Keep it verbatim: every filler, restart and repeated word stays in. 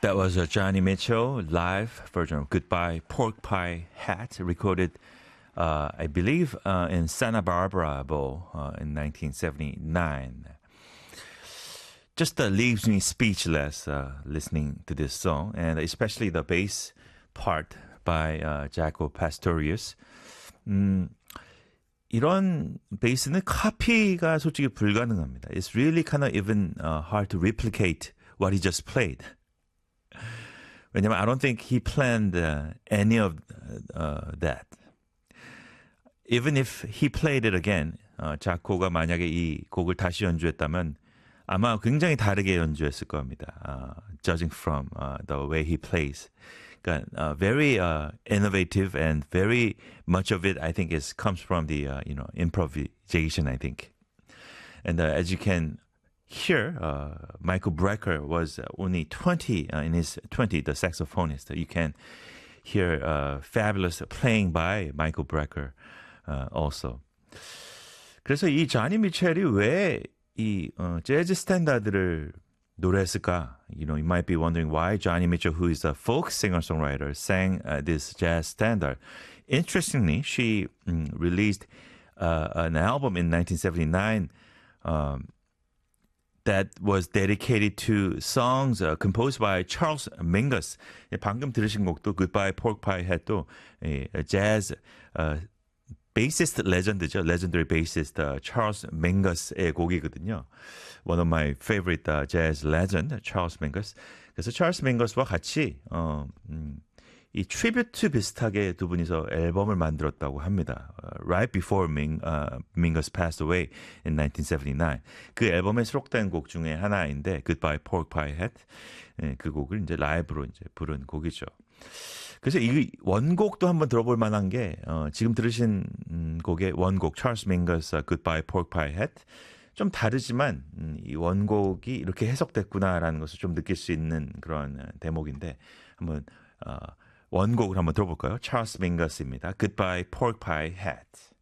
That was a Johnny Mitchell live version of Goodbye Pork Pie Hat, recorded, uh, I believe, uh, in Santa Barbara Bowl uh, in nineteen seventy-nine. Just uh, leaves me speechless uh, listening to this song, and especially the bass part by uh, Jaco Pastorius. 음, 이런 베이스는 카피가 솔직히 불가능합니다. It's really kind of even uh, hard to replicate what he just played. 왜냐면 I don't think he planned uh, any of uh, that. Even if he played it again, 어, 자코가 만약에 이 곡을 다시 연주했다면 아마 굉장히 다르게 연주했을 겁니다. Uh, judging from uh, the way he plays. 그러니까 uh, very uh, innovative and very much of it I think is comes from the uh, you know improvisation I think. And uh, as you can Here, uh, Michael Brecker was only twenty, uh, in his twenties, the saxophonist. You can hear uh, fabulous playing by Michael Brecker uh, also. 그래서 이 자니 미첼이 왜 이 어, 재즈 스탠다드를 노래했을까? You know, you might be wondering why Johnny Mitchell, who is a folk singer-songwriter, sang uh, this jazz standard. Interestingly, she mm, released uh, an album in nineteen seventy-nine um, that was dedicated to songs uh, composed by Charles Mingus. 방금 들으신 곡도 Goodbye Pork Pie Hat도 jazz uh, bassist legend죠. Legendary bassist uh, Charles Mingus의 곡이거든요. One of my favorite uh, jazz legend, Charles Mingus. 그래서 Charles Mingus와 같이 어, 음, 이 트리뷰트 비슷하게 두 분이서 앨범을 만들었다고 합니다. Uh, right before Ming, uh, Mingus passed away in nineteen seventy-nine. 그 앨범에 수록된 곡 중에 하나인데 Goodbye Pork Pie Hat. 예, 그 곡을 이제 라이브로 이제 부른 곡이죠. 그래서 이 원곡도 한번 들어볼 만한 게 어, 지금 들으신 음, 곡의 원곡 Charles Mingus uh, Goodbye Pork Pie Hat. 좀 다르지만 음, 이 원곡이 이렇게 해석됐구나라는 것을 좀 느낄 수 있는 그런 대목인데 한번 어, 원곡을 한번 들어볼까요? Charles Mingus입니다. Goodbye Pork Pie Hat.